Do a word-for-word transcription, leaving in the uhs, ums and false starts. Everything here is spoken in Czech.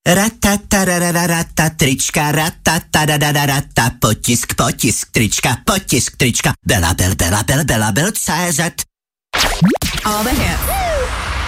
Ratatarararata trička, ratatarararata potisk, potisk trička, potisk trička, Bela Bel, Bela Bel, Bela Bel, C Z. All the hits.